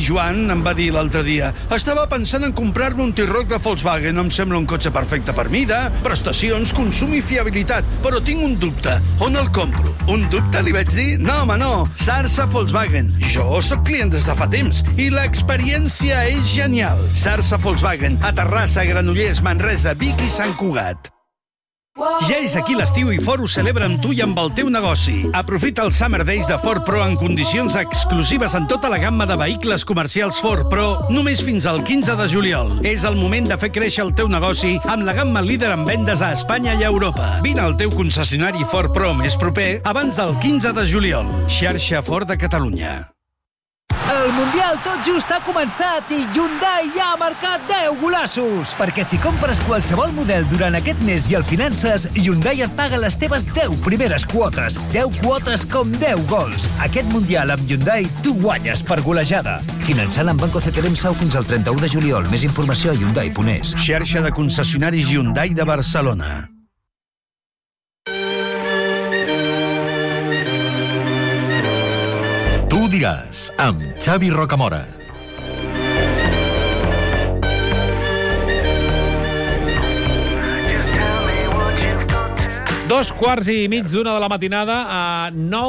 Joan em va dir l'altre dia: estava pensant en comprar-me un T-Roc de Volkswagen, em sembla un cotxe perfecte per mida, prestacions, consum i fiabilitat, però tinc un dubte. On el compro? Un dubte, li vaig dir? No, home, no. Sarsa Volkswagen. Jo sóc client des de fa temps i l'experiència és genial. Sarsa Volkswagen, a Terrassa, Granollers, Manresa, Vic i Sant Cugat. Ja és aquí l'estiu i Ford ho celebra amb tu i amb el teu negoci. Aprofita els Summer Days de Ford Pro en condicions exclusives en tota la gamma de vehicles comercials Ford Pro, només fins al 15 de juliol. És el moment de fer créixer el teu negoci amb la gamma líder en vendes a Espanya i a Europa. Vine al teu concessionari Ford Pro més proper abans del 15 de juliol. Xarxa Ford de Catalunya. El Mundial tot just ha començat i Hyundai ja ha marcat 10 golassos. Perquè si compres qualsevol model durant aquest mes i el finances, Hyundai et paga les teves 10 primeres quotes. 10 quotes com 10 gols. Aquest Mundial amb Hyundai tu guanyes per golejada. Finançant amb Banco CTLM Sau fins al 31 de juliol. Més informació a Hyundai.es. Xarxa de concessionaris Hyundai de Barcelona. Tu diràs, amb Xavi Rocamora. Dos quarts i mig d'una de la matinada a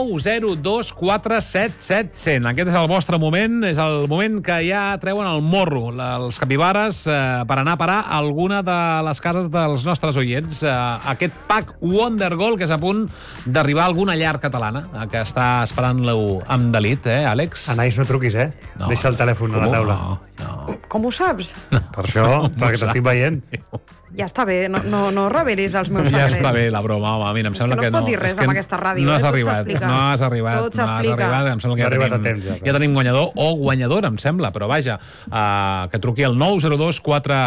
902477700. Aquest és el vostre moment, és el moment que ja treuen el morro els capibares per anar a parar a alguna de les cases dels nostres oients. Aquest pack Wondergold que és a punt d'arribar a alguna llar catalana que està esperant-lo amb delit, Àlex? Anais, no truquis, No, deixa el telèfon a la taula. No. Com ho saps? Per això, perquè t'estic veient. Ja està bé, no revelis els meus secrets. Ja està bé la broma, home. Mira, em sembla que no. No es pot dir res amb aquesta ràdio. No has Tot arribat. s'explica. No has arribat. Tot s'explica. Em sembla que ja tenim guanyador o guanyadora, em sembla. Però vaja, que truqui al 902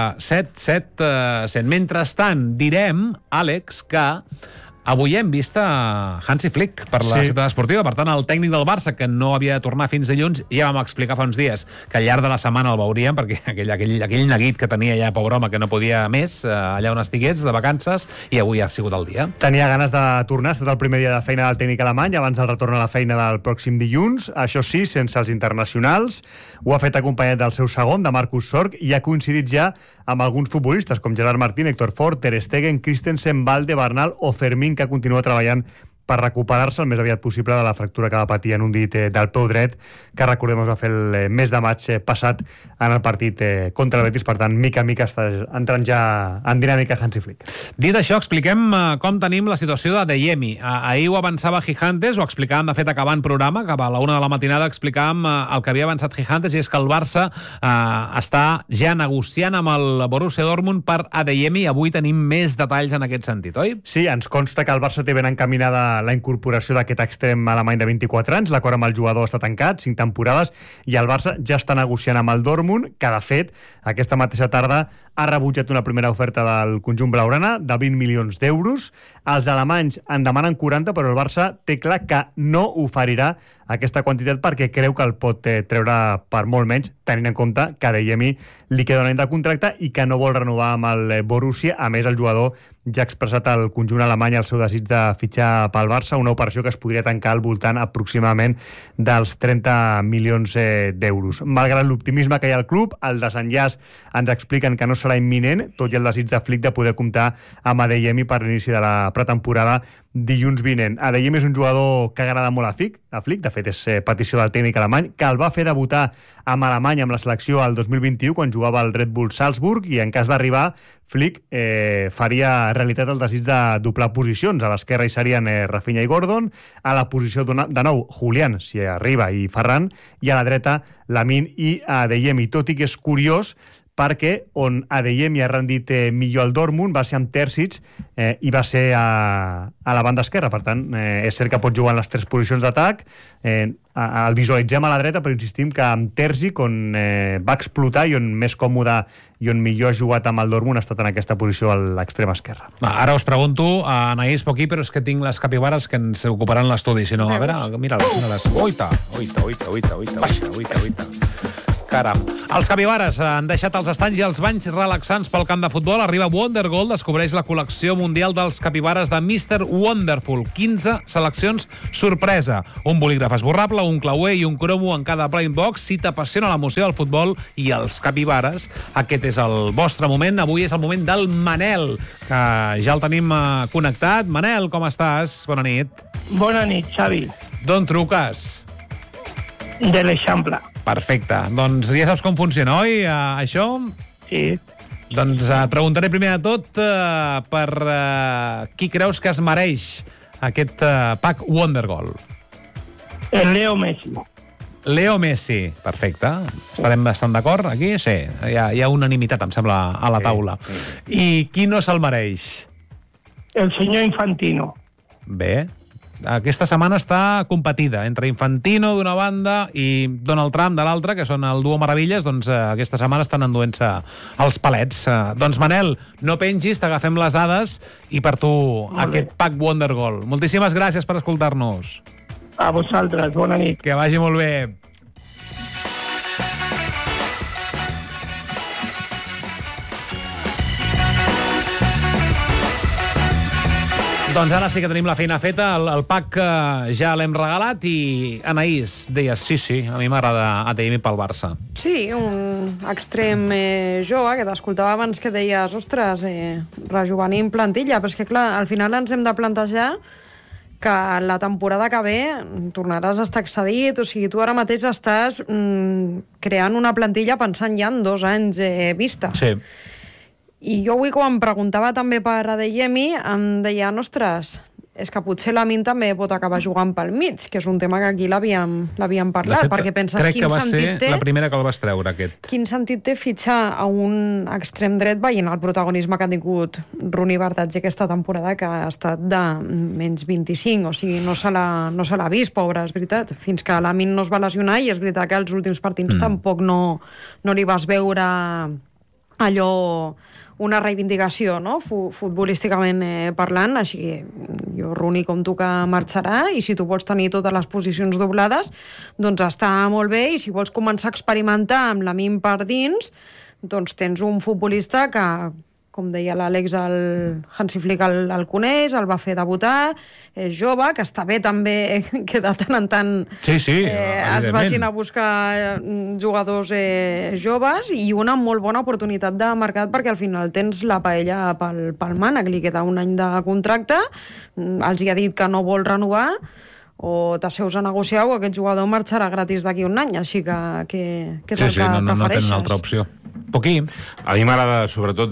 477 100. Mentrestant, direm, Àlex, que avui hem vist Hansi Flick per la ciutat esportiva. Per tant, el tècnic del Barça, que no havia de tornar fins dilluns, ja vam explicar fa uns dies que al llarg de la setmana el veuríem, perquè aquell neguit que tenia ja, pobre home, que no podia més, allà on estigués, de vacances, i avui ha sigut el dia. Tenia ganes de tornar, ha estat el primer dia de feina del tècnic alemany, abans del retorn a la feina del pròxim dilluns. Això sí, sense els internacionals. Ho ha fet acompanyat del seu segon, de Marcus Sorg, i ha coincidit ja amb alguns futbolistes, com Gerard Martín, Héctor Ford, Ter Stegen, Christensen, Valde, Bernal o Fermín, que continua treballant per recuperar-se el més aviat possible de la fractura que va patir en un dit del peu dret, que recordem es va fer el mes de maig passat en el partit contra el Betis. Per tant, mica a mica està entrant ja en dinàmica Hansi Flick. Dit això, expliquem com tenim la situació de Adeyemi. Ahir ho avançava Gigantes, ho explicàvem de fet acabant programa, que a la 1 de la matinada explicàvem el que havia avançat Gigantes, i és que el Barça està ja negociant amb el Borussia Dortmund per Adeyemi. Avui tenim més detalls en aquest sentit, oi? Sí, ens consta que el Barça té ben encaminada la incorporació d'aquest extrem alemany de 24 anys. L'acord amb el jugador està tancat, 5 temporades, i el Barça ja està negociant amb el Dortmund, que de fet aquesta mateixa tarda ha rebutjat una primera oferta del conjunt blaugrana de 20 milions d'euros. Els alemanys en demanen 40, però el Barça té clar que no oferirà aquesta quantitat perquè creu que el pot treure per molt menys, tenint en compte que Adeyemi li queda un any de contracte i que no vol renovar amb el Borussia. A més, el jugador ja ha expressat al conjunt alemany el seu desig de fitxar pel Barça, una operació que es podria tancar al voltant aproximadament dels 30 milions d'euros. Malgrat l'optimisme que hi ha al club, el desenllaç ens expliquen que no serà imminent, tot i el desig de Flick de poder comptar amb Adeyemi per l'inici de la pretemporada dilluns vinent. Adeyemi és un jugador que agrada molt a Flick, de fet és petició del tècnic alemany, que el va fer debutar amb Alemanya amb la selecció al 2021 quan jugava al Red Bull Salzburg, i en cas d'arribar Flick faria realitat el desig de doblar posicions. A l'esquerra hi serien Rafinha i Gordon, a la posició de nou Julián, si arriba, i Ferran, i a la dreta Lamine i Adeyemi. Tot i que és curiós perquè on Adeyemi ha rendit millor al Dortmund va ser amb Terzic i va ser a la banda esquerra. Per tant, és cert que pot jugar en les 3 posicions d'atac. El visualitzem a la dreta, però insistim que amb Terzic, on va explotar i on més còmode i on millor ha jugat amb el Dortmund, ha estat en aquesta posició a l'extrema esquerra. Ara us pregunto, Anaïs Poquí, però és que tinc les capibares que ens ocuparan l'estudi. Si no, a veure, mira-les. Oita. encara. Els capibares han deixat els estanys i els banys relaxants pel camp de futbol. Arriba Wondergold, descobreix la col·lecció mundial dels capibares de Mr. Wonderful. 15 seleccions sorpresa. Un bolígraf esborrable, un clauer i un cromo en cada blind box. Si t'apassiona l'emoció del futbol i els capibares, aquest és el vostre moment. Avui és el moment del Manel, que ja el tenim connectat. Manel, com estàs? Bona nit. Bona nit, Xavi. D'on truques? De l'Eixample. Perfecte. Doncs ja saps com funciona, oi, això? Sí. Doncs et preguntaré primer de tot per qui creus que es mereix aquest pack Wondergold. El Leo Messi. Leo Messi. Perfecte. Estarem bastant d'acord aquí? Sí. Hi ha unanimitat, em sembla, a la taula. I qui no se'l mereix? El senyor Infantino. Bé. Aquesta setmana està competida entre Infantino d'una banda i Donald Trump de l'altra, que són el duo Meravilles. Doncs aquesta setmana estan enduent-se els palets. Doncs Manel, no pengis, t'agafem les dades i per tu aquest pack Wondergold. Moltíssimes gràcies per escoltar-nos. A vosaltres, bona nit. Que vagi molt bé. Doncs ara sí que tenim la feina feta, el pack ja l'hem regalat i Anaïs deies, sí, a mi m'agrada ADM pel Barça. Sí, un extrem jove, que t'escoltava abans que deies, ostres, rejuvenim plantilla, però és que clar, al final ens hem de plantejar que la temporada que ve tornaràs a estar excedit, o sigui, tu ara mateix estàs creant una plantilla pensant ja en 2 anys vista. Sí. I jo avui, quan em preguntava també per Adeyemi, em deia, ostres, és que potser Lamine també pot acabar jugant pel mig, que és un tema que aquí l'havíem parlat, de fet, perquè penses crec quin que va sentit ser la primera que el vas treure, aquest. Quin sentit té fitxar a un extrem dret veient el protagonisme que ha tingut Rooney Bardatge aquesta temporada, que ha estat de menys 25, o sigui, no se l'ha vist, pobre, és veritat, fins que Lamine no es va lesionar, i és veritat que els últims partits tampoc no li vas veure allò, una reivindicació, no?, futbolísticament parlant, així que jo, Rooney, com tu, que marxarà, i si tu vols tenir totes les posicions doblades, doncs està molt bé, i si vols començar a experimentar amb Lamine per dins, doncs tens un futbolista que, com deia l'Àlex, el Hansi Flick el coneix, el va fer debutar, és jove, que està bé també que de tant en tant es vagin a buscar jugadors joves, i una molt bona oportunitat de mercat, perquè al final tens la paella pel mànec, li queda 1 any de contracte, els hi ha dit que no vol renovar, o t'asseus a negociar o aquest jugador marxarà gratis d'aquí 1 any, així que és el que prefereixes. No tenen altra opció. Poquí. A mi m'agrada, sobretot,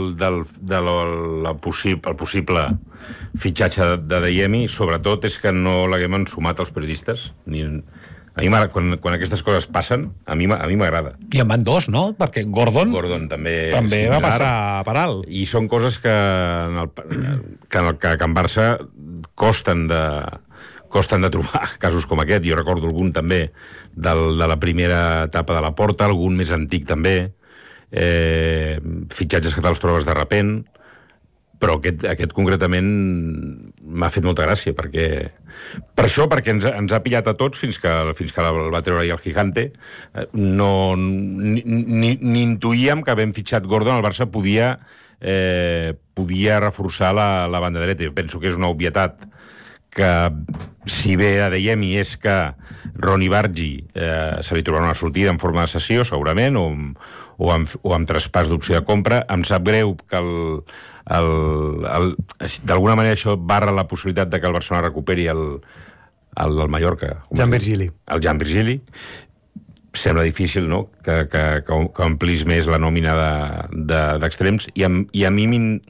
el possible fitxatge de Adeyemi, sobretot és que no l'haguem ensumat els periodistes. A mi m'agrada, quan aquestes coses passen, a mi m'agrada. I en van 2, no? Perquè Gordon també va passar per alt. I són coses que en Barça costen de trobar, casos com aquest. Jo recordo algun també de la primera etapa de la Porta, algun més antic també, fitxatges que te'ls trobes de repent, però aquest concretament m'ha fet molta gràcia, perquè ens ha pillat a tots fins que el va treure el Gigante. Ni intuïem que havent fitxat Gordon el Barça podia reforçar la banda dreta. Jo penso que és una obvietat que, si bé Adeyemi és que Ronny Bargi se li trobarà una sortida en forma de cessió, segurament, o amb traspàs d'opció de compra, em sap greu que d'alguna manera això barra la possibilitat de que el Barcelona recuperi el Mallorca. Jan Virgili. El Jan Virgili. Sembla difícil, no?, que amplís més la nòmina d'extrems, i a mi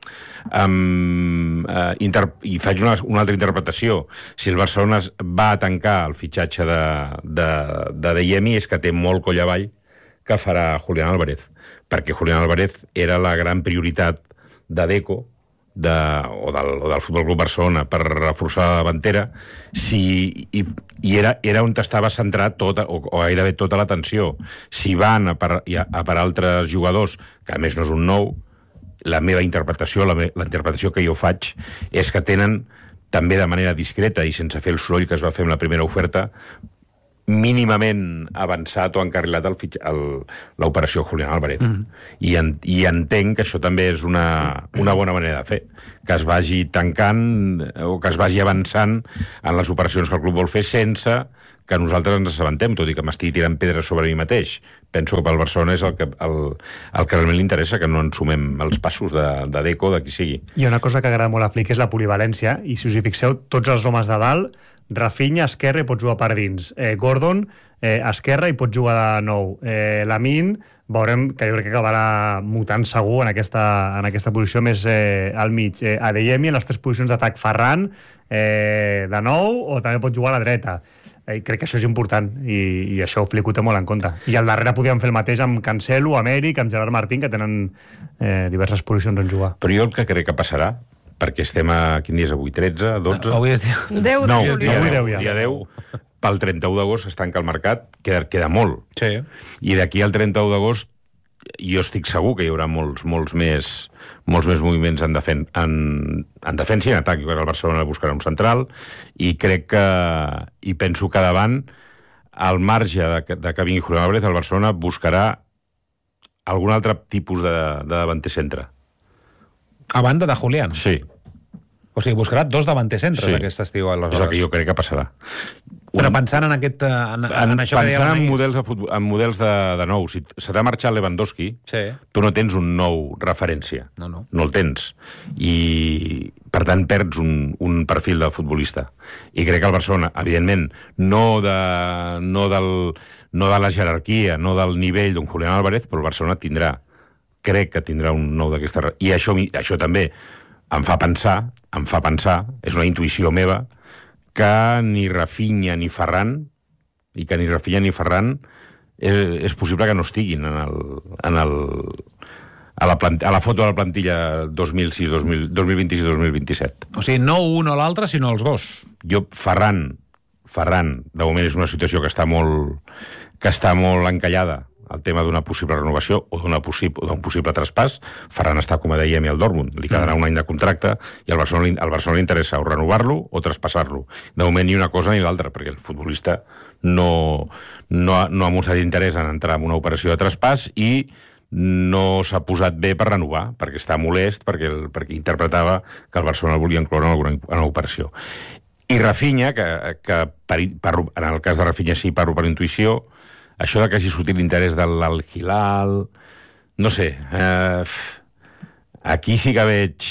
i faig una altra interpretació. Si el Barcelona va a tancar el fitxatge d'Adeyemi, és que té molt coll avall que farà Julián Álvarez, perquè Julián Álvarez era la gran prioritat de Deco o del Futbol Club Barcelona per reforçar la davantera, i era on estava centrat o gairebé tota l'atenció. Si van a per altres jugadors, que a més no és un nou, la meva interpretació, la interpretació que jo faig, és que tenen també de manera discreta i sense fer el soroll que es va fer amb la primera oferta, mínimament avançat o encarrilat l'operació Julián Álvarez. I entenc que això també és una bona manera de fer, que es vagi tancant o que es vagi avançant en les operacions que el club vol fer sense que nosaltres ens assabentem, tot i que m'estigui tirant pedres sobre mi mateix. Penso que pel Barcelona és el que realment li interessa, que no ens sumem els passos de Deco, de qui sigui. Hi ha una cosa que agrada molt a Flick, és la polivalència, i si us hi fixeu, tots els homes de dalt, Rafinha, esquerra, i pot jugar per dins. Gordon, esquerra, i pot jugar de nou. Lamine, veurem que jo crec que acabarà mutant segur en aquesta posició més al mig. Adeyemi en les 3 posicions d'atac. Ferran, de nou, o també pot jugar a la dreta. Crec que això és important i això ho Flick ho té molt en compte. I al darrere podríem fer el mateix amb Cancelo, amb Eric, amb Gerard Martín, que tenen diverses posicions on jugar. Però jo el que crec que passarà, perquè estem a... Quin dia és avui? 13? 12? Avui és dia... 10 de juliol. Dia 10. Pel 31 d'agost es tanca el mercat, queda molt. Sí. I d'aquí al 31 d'agost jo estic segur que hi haurà molts més moviments en defensa i en atac. Jo crec que el Barcelona buscarà un central i crec que, i penso que davant, al marge de que vingui Julián Álvarez, el Barcelona buscarà algun altre tipus de davanter centre. A banda de Julián? Sí. O sigui, buscarà 2 davanters centres aquest estiu. És el que jo crec que passarà. Però pensant en aquest... En això que pensant en models de nou. Si se t'ha marxat Lewandowski, tu no tens un nou referència. No el tens. I, per tant, perds un perfil de futbolista. I crec que el Barcelona, evidentment, no de la jerarquia, no del nivell d'un Julián Álvarez, però el Barcelona crec que tindrà un nou d'aquesta... I això també em fa pensar, és una intuïció meva, que ni Rafinha ni Ferran, és possible que no estiguin a la foto de la plantilla 2026-2027. O sigui, no un o l'altre, sinó els dos. Ferran, de moment és una situació que està molt encallada, el tema d'una possible renovació o d'un possible traspàs. Ferran està com a Adeyemi al Dortmund, li quedarà un any de contracte i al Barcelona li interessa o renovar-lo o traspassar-lo. De moment ni una cosa ni l'altra, perquè el futbolista no ha mostrat interès en entrar en una operació de traspàs i no s'ha posat bé per renovar, perquè està molest, perquè interpretava que el Barcelona el volia incloure en alguna operació. I Rafinha, que en el cas de Rafinha sí parlo per intuïció, això de que hagi sortit l'interès de l'Al-Hilal... No sé, aquí sí que veig...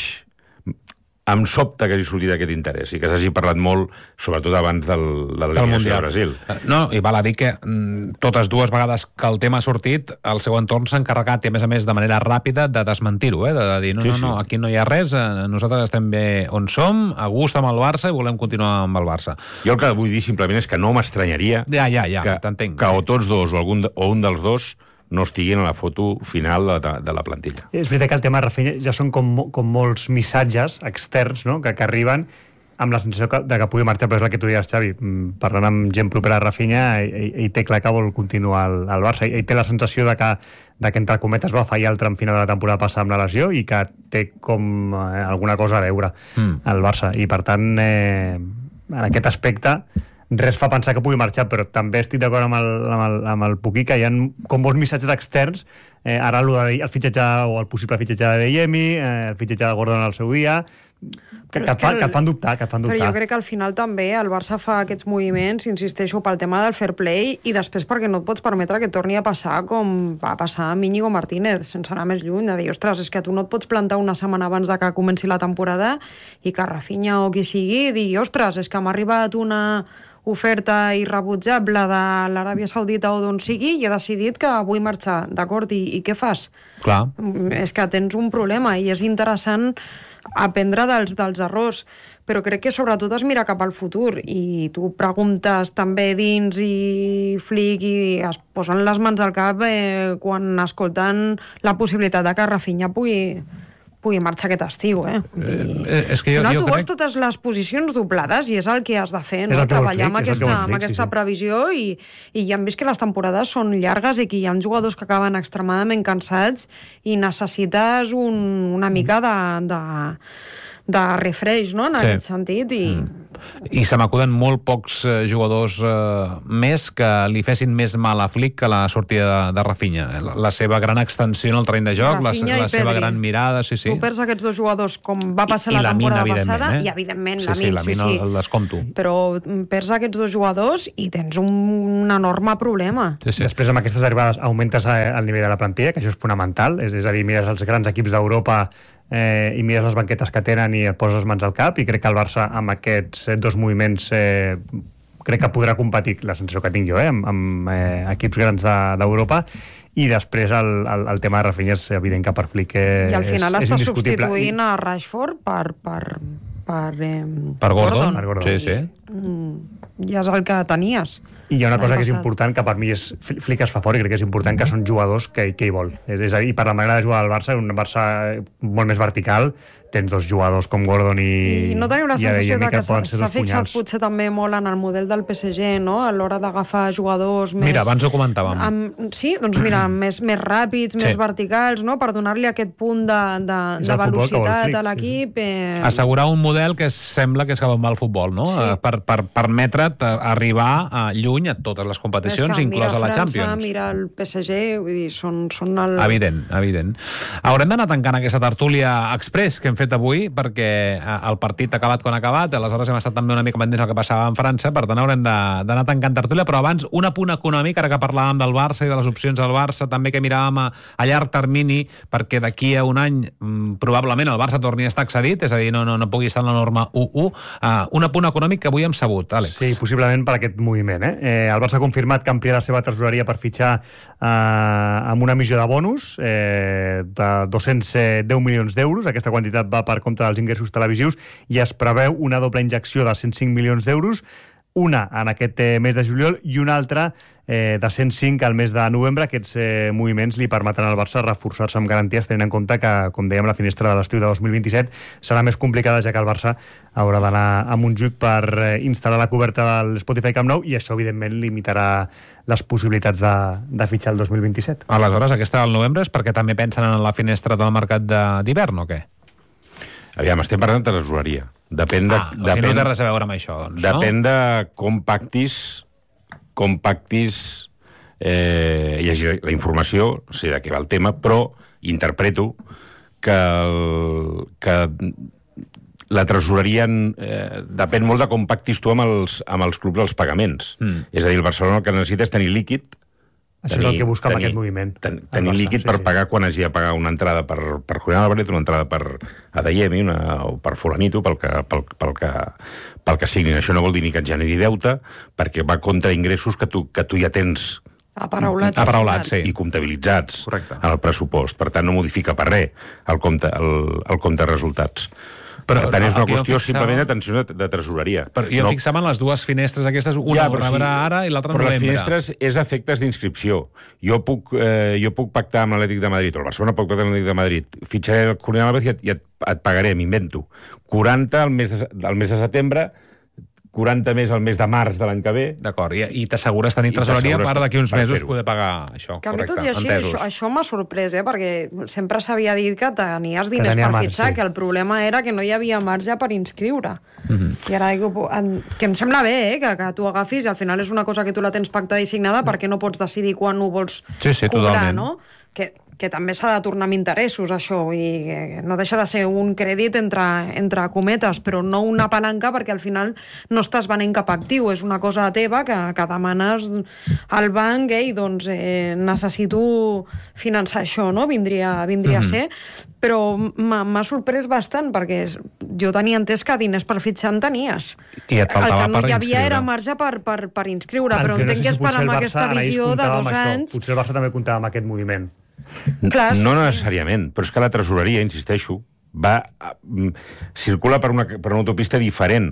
Em sobta que hagi sortit aquest interès i que s'hagi parlat molt, sobretot abans de l'eliminació de Brasil. No, i val a dir que totes dues vegades que el tema ha sortit, el seu entorn s'ha encarregat, i a més de manera ràpida, de desmentir-ho, de dir, no, aquí no hi ha res, nosaltres estem bé on som, a gust amb el Barça i volem continuar amb el Barça. Jo el que vull dir simplement és que no m'estranyaria t'entenc, que o tots dos o un dels dos no estiguin a la foto final de la plantilla. És veritat que el tema de Rafinha ja són com molts missatges externs, no?, que arriben amb la sensació de que pugui marxar, però és el que tu deies, Xavi, parlant amb gent propera a Rafinha, ell té clar que vol continuar al Barça, ell té la sensació de que entre cometes va fallar el tram final de la temporada passada amb la lesió i que té com alguna cosa a veure al Barça, i per tant en aquest aspecte res fa pensar que pugui marxar, però també estic d'acord amb el Puquí, que hi ha com molts missatges externs, ara el fitxatge o el possible fitxatge de Adeyemi, el fitxatge de Gordon al seu dia, que et fan dubtar. Però jo crec que al final també el Barça fa aquests moviments, insisteixo, pel tema del fair play, i després perquè no et pots permetre que torni a passar com va passar amb Íñigo Martínez, sense anar més lluny, de dir, ostres, és que tu no et pots plantar una setmana abans de que comenci la temporada i que Rafinha o qui sigui digui, ostres, és que m'ha arribat una oferta irrebutjable de l'Aràbia Saudita o d'on sigui i he decidit que vull marxar, d'acord? I què fas? Clar. És que tens un problema i és interessant aprendre dels errors, però crec que sobretot es mira cap al futur i tu preguntes també dins i Flick i es posen les mans al cap quan escolten la possibilitat de que Rafinha pugui marxar aquest estiu, És que al final tu vols totes les posicions doblades i és el que has de fer, no? Treballar amb aquesta previsió i ja hem vist que les temporades són llargues i que hi ha jugadors que acaben extremadament cansats i necessites una mica de refresh, no?, en aquest sentit, i I se m'acuden molt pocs jugadors més que li fessin més mal a Flick que la sortida de Rafinha. La seva gran extensió en el terreny de joc, la seva gran mirada, sí. Tu perds aquests dos jugadors com va passar la temporada passada, i evidentment Lamine les compto. Però perds aquests dos jugadors i tens un enorme problema. Sí. Després amb aquestes arribades augmentes el nivell de la plantilla, que això és fonamental, és a dir, mires els grans equips d'Europa i mires les banquetes que tenen i et poses les mans al cap, i crec que el Barça amb aquests dos moviments crec que podrà competir, la sensació que tinc jo, amb equips grans d'Europa. I després el tema de Rafinha és evident que per Flick és indiscutible. I al final està substituint a Rashford per Gordon. Sí. Ja és el que tenies. I hi ha una cosa que és important, que per mi Flick es fa fort, i crec que és important, que són jugadors que hi vol. És a dir, per la manera de jugar al Barça, un Barça molt més vertical, tens dos jugadors com Gordon i no teniu la sensació que s'ha fixat punyals. Potser també molt en el model del PSG, no? A l'hora d'agafar jugadors més... Mira, abans ho comentàvem. Sí, doncs mira, més ràpids, més verticals, no? Per donar-li aquest punt de velocitat a l'equip. Assegurar un model que sembla que és cap amb el futbol, no? Per permetre't arribar lluny a totes les competicions, inclosa la Champions. Mira el PSG, vull dir, són el... Evident. Haurem d'anar tancant aquesta tertúlia express que hem fet avui, perquè el partit ha acabat quan ha acabat, aleshores hem estat també una mica pendents del que passava en França, per tant haurem d'anar tancant tertúlia, però abans un apunt econòmic, ara que parlàvem del Barça i de les opcions del Barça, també que miràvem a llarg termini, perquè d'aquí a un any probablement el Barça torni a estar excedit, és a dir, no pugui estar en la norma 1-1. Un apunt econòmic que avui hem sabut, Àlex. Sí, possiblement per aquest moviment. El Barça ha confirmat que amplia la seva tresoreria per fitxar amb una emissió de bonus de 210 milions d'euros. Aquesta quantitat va per compte dels ingressos televisius i es preveu una doble injecció de 105 milions d'euros, una en aquest mes de juliol i una altra de 105 al mes de novembre. Aquests moviments li permetran al Barça reforçar-se amb garanties, tenint en compte que, com dèiem, la finestra de l'estiu de 2027 serà més complicada, ja que el Barça haurà d'anar a Montjuïc per instal·lar la coberta del Spotify Camp Nou, i això, evidentment, limitarà les possibilitats de fitxar el 2027. Aleshores, aquesta del novembre és perquè també pensen en la finestra del mercat d'hivern, o què? Aviam, estem parlant de tresoreria. Depèn de... no té res a veure amb això, doncs, depèn de com pactis llegir la informació, no sé de què va el tema, però interpreto que la tresoreria depèn molt de com pactis tu amb els clubs dels pagaments. És a dir, el Barcelona el que necessita és tenir líquid. Això és el que busca amb aquest moviment. Tenir líquid per pagar quan hagi de pagar una entrada per Julián Álvarez, una entrada per Adeyemi o per Fulanito, pel que siguin. Això no vol dir ni que et generi deute, perquè va contra ingressos que tu ja tens aparaulats i comptabilitzats. Correcte. En el pressupost. Per tant, no modifica per res el compte de resultats. Però, per tant, és una qüestió simplement d'atenció de tresoreria. Però jo fixava en les dues finestres aquestes, una ho rebrà ara i l'altra novembre. Però les finestres és efectes d'inscripció. Jo puc pactar amb l'Atlètic de Madrid, o el Barcelona pot pactar amb l'Atlètic de Madrid, fitxaré el Julián Álvarez i et pagaré, m'invento, 40 al mes de setembre, 40 més al mes de març de l'any que ve. D'acord, i t'assegures tenir tresoreria per d'aquí uns mesos poder pagar això. Que a mi tot i així, això m'ha sorprès, perquè sempre s'havia dit que tenies diners per fitxar, que el problema era que no hi havia marge per inscriure. I ara dic que em sembla bé, que tu agafis, i al final és una cosa que tu la tens pactada i signada, perquè no pots decidir quan ho vols cobrar, no? Que també s'ha de tornar amb interessos, això, i no deixa de ser un crèdit entre cometes, però no una palanca, perquè al final no estàs venent cap actiu, és una cosa teva que demanes al banc, doncs necessito finançar això, no? Vindria a ser, però m'ha sorprès bastant, perquè jo tenia entès que diners per fitxar en tenies. I et faltava per inscriure. El que no hi havia era marge per inscriure, però entenc que és per amb aquesta visió de 2 anys. Potser el Barça també comptava amb aquest moviment. Clar, no necessàriament, però és que la tresoreria, insisteixo, circula per una autopista diferent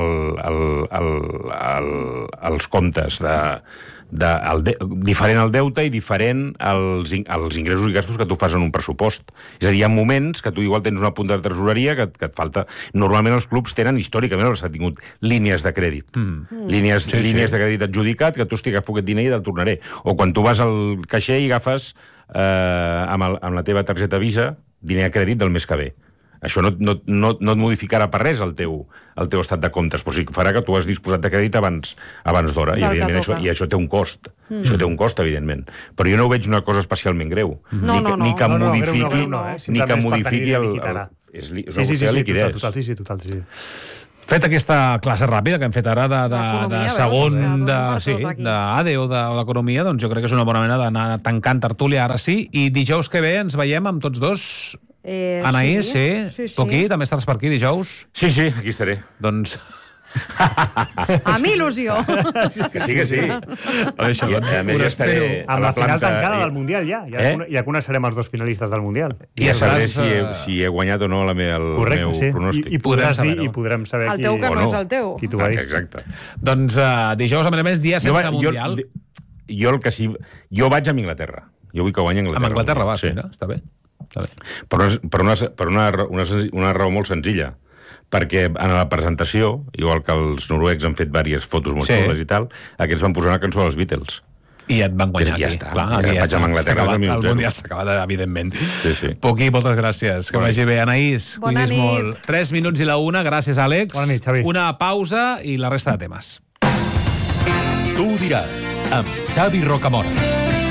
als comptes, diferent al deute i diferent als ingressos i gastos que tu fas en un pressupost. És a dir, hi ha moments que tu igual tens una punta de tresoreria que et falta. Normalment els clubs tenen, històricament, els ha tingut línies de crèdit. Línies de crèdit adjudicat, que tu agafo aquest diner i te'l tornaré. O quan tu vas al caixer i agafes amb la teva targeta Visa diner a crèdit del mes que ve. Això no et modificarà per res el teu estat de comptes, però sí que farà que tu has disposat de crèdit abans d'hora, i evidentment això té un cost. Això té un cost, evidentment. Però jo no ho veig una cosa especialment greu. Ni que modifiqui el... És una liquiditat. Total. Fet aquesta classe ràpida que hem fet ara de segon d'ADE o d'economia, doncs jo crec que és una bona manera d'anar tancant tertúlia ara sí, i dijous que ve ens veiem amb tots dos. Anaïs, sí. Tu aquí? També estaràs per aquí dijous? Sí, aquí estaré. Doncs... A mi il·lusió. Que sí. A més, ja estaré amb la final tancada del Mundial, ja coneixerem els dos finalistes del Mundial. I ja sabré si he guanyat o no el meu pronòstic. I podrem saber el teu que no és el teu. Qui t'ho va dir. Exacte. Doncs dijous, a més, dia sense Mundial. Jo el que sí... Jo vaig amb Anglaterra. Jo vull que guanyi Anglaterra. Amb Anglaterra vas, mira, està bé. Per una raó molt senzilla, perquè en la presentació, igual que els noruecs han fet diverses fotos molt xules i tal, aquests van posar una cançó dels Beatles. I et van guanyar aquí. Ja està. Vaig amb Anglaterra al minut 0. El Mundial s'ha acabat, evidentment. Sí. Puqui, moltes gràcies. Que vagi bé, Anaïs. Bona nit. Molt. 3 minuts i la 1. Gràcies, Àlex. Bona nit, Xavi. Una pausa i la resta de temes. Tu ho diràs, amb Xavi Rocamora.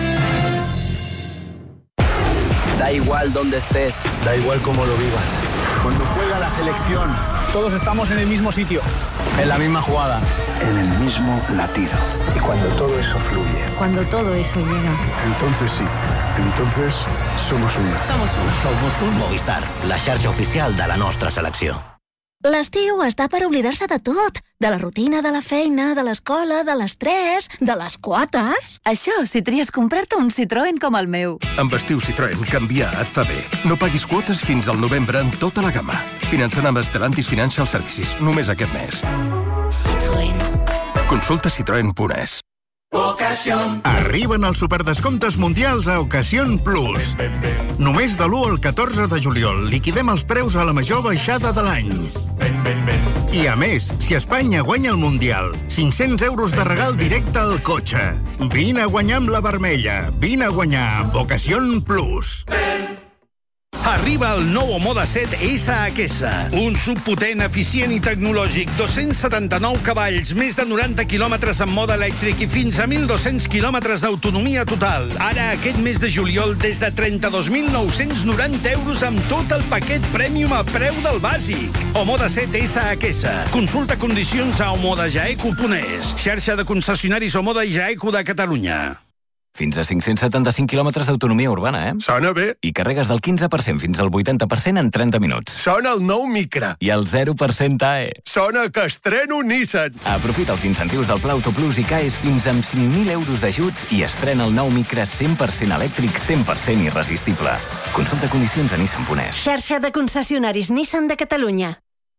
Da igual donde estés. Da igual cómo lo vivas. Cuando juega la selección, todos estamos en el mismo sitio. en la misma jugada. En el mismo latido. Y cuando todo eso fluye. Cuando todo eso llega. Entonces sí. Entonces somos una. Somos un Movistar, la xarxa oficial de la nostra selecció. L'estiu està per oblidar-se de tot. De la rutina, de la feina, de l'escola, de l'estrès, de les quotes. Això si tries comprar-te un Citroën com el meu. Amb estiu Citroën, canviar et fa bé. No paguis quotes fins al novembre en tota la gamma. Finançant amb Stellantis Financial Services, només aquest mes. Citroën. Consulta citroen.es. Arriben els superdescomptes mundials a Ocasión Plus. Només de l'1 al 14 de juliol liquidem els preus a la major baixada de l'any. I a més, si Espanya guanya el Mundial, 500 euros de regal directe al cotxe. Vine a guanyar amb la vermella. Vine a guanyar amb Ocasión Plus. Arriba el nou Omoda 7 SHS, un subpotent, eficient i tecnològic, 279 cavalls, més de 90 quilòmetres en mode elèctric i fins a 1.200 quilòmetres d'autonomia total. Ara, aquest mes de juliol, des de 32.990 euros amb tot el paquet Premium a preu del bàsic. Omoda 7 SHS. Consulta condicions a omodajaeco.es, xarxa de concessionaris Omoda i Jaeco de Catalunya. Fins a 575 quilòmetres d'autonomia urbana, Sona bé. I carregues del 15% fins al 80% en 30 minuts. Sona el nou Micra. I el 0% AE. Sona que estreno Nissan. Aprofita els incentius del Pla Auto Plus i caes fins amb 5.000 euros d'ajuts i estrena el nou Micra 100% elèctric, 100% irresistible. Consulta condicions a nissan.es. Xarxa de concessionaris Nissan de Catalunya.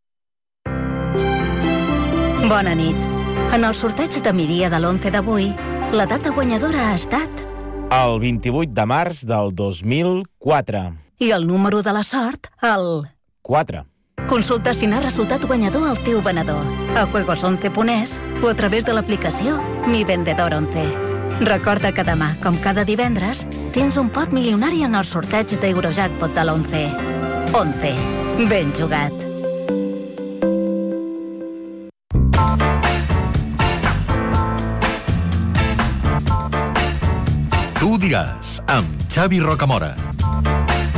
Bona nit. En el sorteig de migdia de l'11 d'avui, la data guanyadora ha estat... El 28 de març del 2004. I el número de la sort, el... 4. Consulta si n'ha resultat guanyador el teu venedor a juegos11.es o a través de l'aplicació Mi Vendedor 11. Recorda que demà, com cada divendres, tens un pot milionari en el sorteig d'Eurojackpot de l'11. 11. Ben jugat. Tu ho diràs, amb Xavi Rocamora.